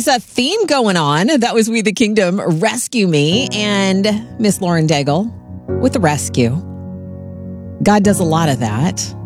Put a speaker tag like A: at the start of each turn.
A: a theme going on. That was We the Kingdom, Rescue Me, and Miss Lauren Daigle with The Rescue. God does a lot of that.